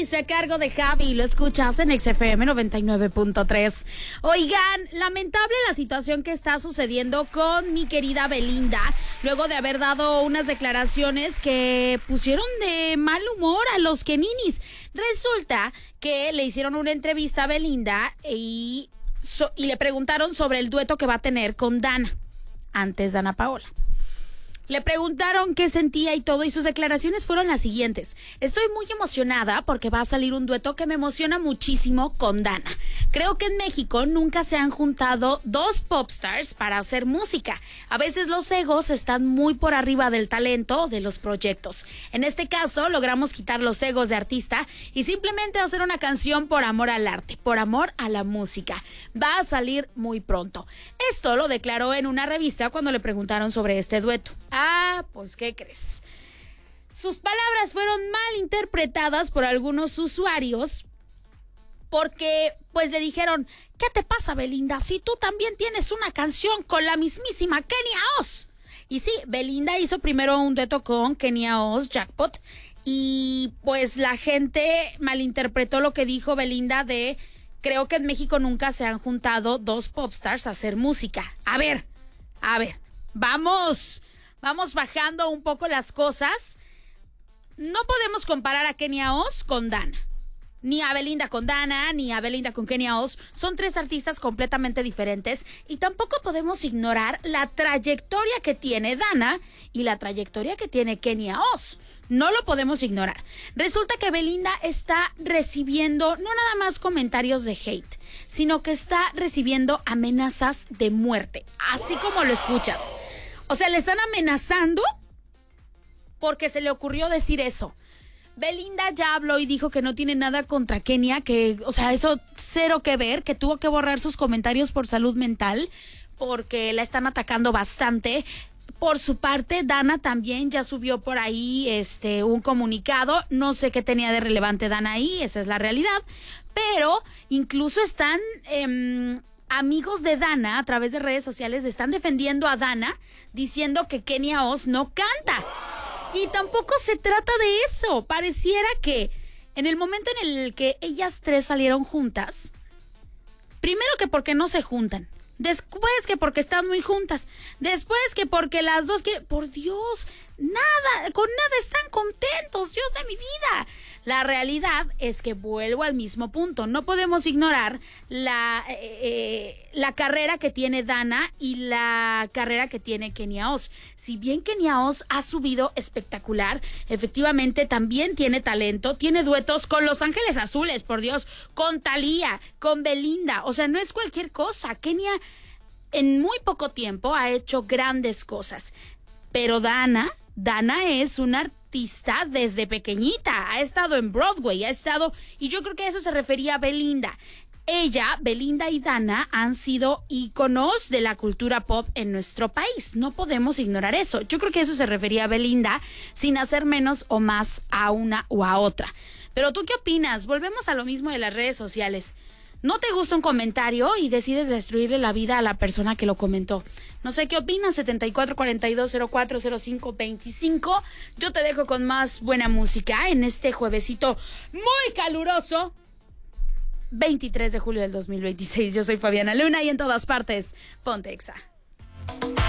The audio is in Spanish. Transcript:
Luis a cargo de Javi. Lo escuchas en XFM 99.3. Oigan, lamentable la situación que está sucediendo con mi querida Belinda, luego de haber dado unas declaraciones que pusieron de mal humor a los keninis. Resulta que le hicieron una entrevista a Belinda y le preguntaron sobre el dueto que va a tener con Dana, antes Dana Paola. Le preguntaron qué sentía y todo, y sus declaraciones fueron las siguientes: estoy muy emocionada porque va a salir un dueto que me emociona muchísimo con Dana. Creo que en México nunca se han juntado dos popstars para hacer música. A veces los egos están muy por arriba del talento de los proyectos. En este caso, logramos quitar los egos de artista y simplemente hacer una canción por amor al arte, por amor a la música. Va a salir muy pronto. Esto lo declaró en una revista cuando le preguntaron sobre este dueto. Pues ¿qué crees? Sus palabras fueron mal interpretadas por algunos usuarios porque pues le dijeron: ¿qué te pasa, Belinda? Si tú también tienes una canción con la mismísima Kenia Oz. Y sí, Belinda hizo primero un dueto con Kenia Oz, Jackpot, y pues la gente malinterpretó lo que dijo Belinda de: creo que en México nunca se han juntado dos popstars a hacer música. A ver, vamos bajando un poco las cosas. No podemos comparar a Kenia Oz con Dana, ni a Belinda con Dana, ni a Belinda con Kenia Oz. Son tres artistas completamente diferentes y tampoco podemos ignorar la trayectoria que tiene Dana y la trayectoria que tiene Kenia Oz. No lo podemos ignorar. Resulta que Belinda está recibiendo no nada más comentarios de hate, sino que está recibiendo amenazas de muerte, así como lo escuchas. O sea, le están amenazando porque se le ocurrió decir eso. Belinda ya habló y dijo que no tiene nada contra Kenia, que, o sea, eso cero que ver, que tuvo que borrar sus comentarios por salud mental, porque la están atacando bastante. Por su parte, Dana también ya subió por ahí un comunicado. No sé qué tenía de relevante Dana ahí, esa es la realidad. Pero incluso están amigos de Dana a través de redes sociales están defendiendo a Dana, diciendo que Kenia Oz no canta. Y tampoco se trata de eso. Pareciera que en el momento en el que ellas tres salieron juntas, primero que porque no se juntan, después que porque están muy juntas, después que porque las dos quieren... Por Dios, con nada están contentos, Dios de mi vida. La realidad es que vuelvo al mismo punto. No podemos ignorar la carrera que tiene Dana y la carrera que tiene Kenia Oz. Si bien Kenia Oz ha subido espectacular, efectivamente también tiene talento, tiene duetos con Los Ángeles Azules, por Dios, con Thalía, con Belinda. O sea, no es cualquier cosa. Kenia en muy poco tiempo ha hecho grandes cosas. Pero Dana es una artista desde pequeñita, ha estado en Broadway, y yo creo que a eso se refería Belinda. Belinda y Dana han sido íconos de la cultura pop en nuestro país. No podemos ignorar eso. Yo creo que a eso se refería Belinda, sin hacer menos o más a una o a otra. Pero ¿tú qué opinas? Volvemos a lo mismo de las redes sociales. ¿No te gusta un comentario y decides destruirle la vida a la persona que lo comentó? No sé qué opinas. 7442040525. Yo te dejo con más buena música en este juevesito muy caluroso, 23 de julio del 2026. Yo soy Fabiana Luna y en todas partes, ponte Exa.